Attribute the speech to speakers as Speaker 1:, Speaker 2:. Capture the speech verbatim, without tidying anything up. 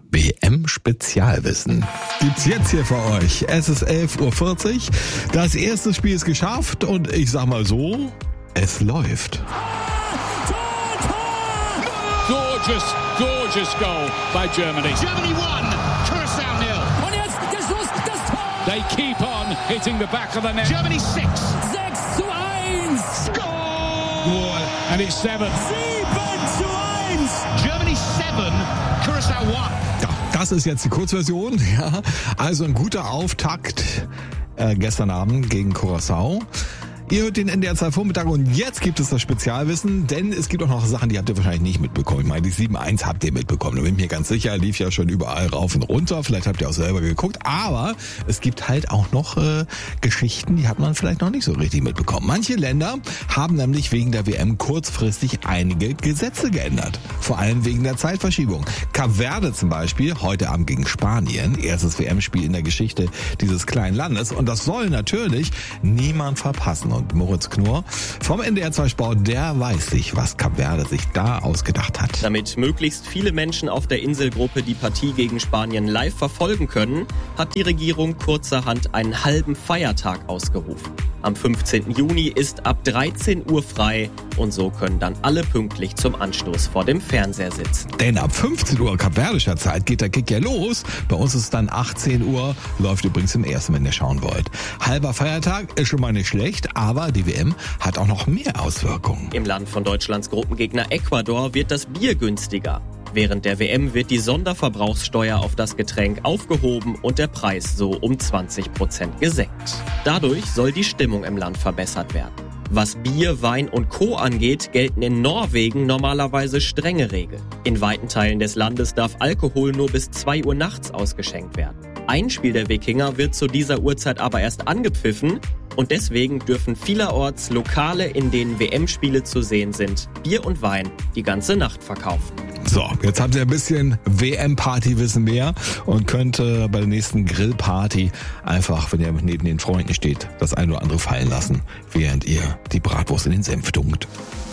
Speaker 1: W M-Spezialwissen gibt's jetzt hier für euch. Es ist elf Uhr vierzig. Das erste Spiel ist geschafft und ich sag mal so, es läuft.
Speaker 2: Gorgeous, gorgeous goal by Germany.
Speaker 3: Germany won, Curacao nil.
Speaker 4: Und jetzt der Schuss, das Tor.
Speaker 2: They keep on hitting the back of the net.
Speaker 3: Germany six.
Speaker 4: sechs zu eins.
Speaker 3: Score!
Speaker 2: And it's seven.
Speaker 4: sieben zu eins.
Speaker 3: Germany seven, Curacao one.
Speaker 1: Ja, das ist jetzt die Kurzversion. Ja, also ein guter Auftakt äh, gestern Abend gegen Curaçao. Ihr hört den N D R zwei Vormittag und jetzt gibt es das Spezialwissen, denn es gibt auch noch Sachen, die habt ihr wahrscheinlich nicht mitbekommen. Ich meine, die sieben eins habt ihr mitbekommen, da bin ich mir ganz sicher, lief ja schon überall rauf und runter, vielleicht habt ihr auch selber geguckt, aber es gibt halt auch noch äh, Geschichten, die hat man vielleicht noch nicht so richtig mitbekommen. Manche Länder haben nämlich wegen der W M kurzfristig einige Gesetze geändert, vor allem wegen der Zeitverschiebung. Kap Verde zum Beispiel, heute Abend gegen Spanien, erstes W M-Spiel in der Geschichte dieses kleinen Landes und das soll natürlich niemand verpassen. Und Moritz Knorr vom N D R zwei Sport, der weiß sich, was Kap Verde sich da ausgedacht hat.
Speaker 5: Damit möglichst viele Menschen auf der Inselgruppe die Partie gegen Spanien live verfolgen können, hat die Regierung kurzerhand einen halben Feiertag ausgerufen. Am fünfzehnten Juni ist ab dreizehn Uhr frei und so können dann alle pünktlich zum Anstoß vor dem Fernseher sitzen.
Speaker 1: Denn ab fünfzehn Uhr kapverdischer Zeit geht der Kick ja los. Bei uns ist es dann achtzehn Uhr, läuft übrigens im ersten, wenn ihr schauen wollt. Halber Feiertag ist schon mal nicht schlecht, aber die W M hat auch noch mehr Auswirkungen.
Speaker 5: Im Land von Deutschlands Gruppengegner Ecuador wird das Bier günstiger. Während der W M wird die Sonderverbrauchssteuer auf das Getränk aufgehoben und der Preis so um zwanzig Prozent gesenkt. Dadurch soll die Stimmung im Land verbessert werden. Was Bier, Wein und Co. angeht, gelten in Norwegen normalerweise strenge Regeln. In weiten Teilen des Landes darf Alkohol nur bis zwei Uhr nachts ausgeschenkt werden. Ein Spiel der Wikinger wird zu dieser Uhrzeit aber erst angepfiffen und deswegen dürfen vielerorts Lokale, in denen W M-Spiele zu sehen sind, Bier und Wein die ganze Nacht verkaufen.
Speaker 1: So, jetzt habt ihr ein bisschen W M-Party-Wissen mehr und könnt äh, bei der nächsten Grillparty einfach, wenn ihr neben den Freunden steht, das eine oder andere fallen lassen, während ihr die Bratwurst in den Senf tunkt.